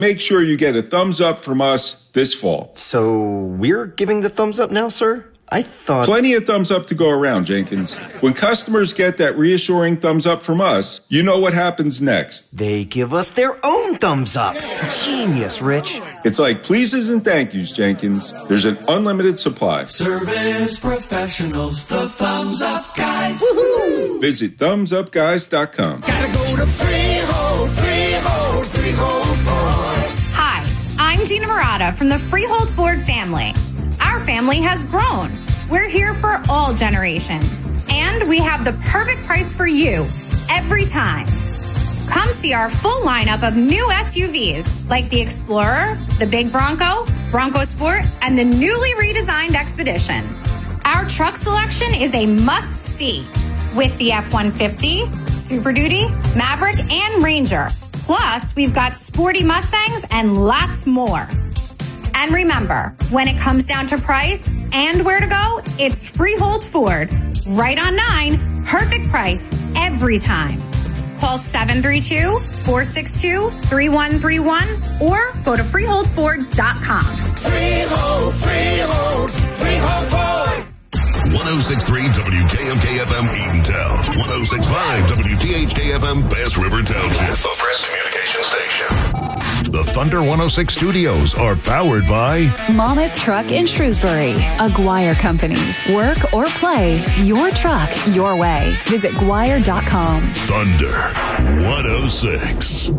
Make sure you get a thumbs up from us this fall. So we're giving the thumbs up now, sir? I thought... Plenty of thumbs up to go around, Jenkins. When customers get that reassuring thumbs up from us, you know what happens next. They give us their own thumbs up. Genius, Rich. It's like pleases and thank yous, Jenkins. There's an unlimited supply. Service professionals, the thumbs up guys. Woohoo! Visit thumbsupguys.com. Gotta go to Freehold Ford. Hi, I'm Gina Murata from the Freehold Ford family. Our family has grown. We're here for all generations. And we have the perfect price for you every time. Come see our full lineup of new SUVs like the Explorer, the Big Bronco, Bronco Sport, and the newly redesigned Expedition. Our truck selection is a must-see with the F-150, Super Duty, Maverick, and Ranger. Plus, we've got sporty Mustangs and lots more. And remember, when it comes down to price and where to go, it's Freehold Ford. Right on 9, perfect price every time. Call 732-462-3131 or go to freeholdford.com. Freehold Ford. 106.3 WKMK-FM Edentown. 106.5 WTHK-FM Bass River Township. The Press Communication Station. The Thunder 106 studios are powered by Monmouth Truck in Shrewsbury, a Guire company. Work or play, your truck, your way. Visit Guire.com. Thunder 106.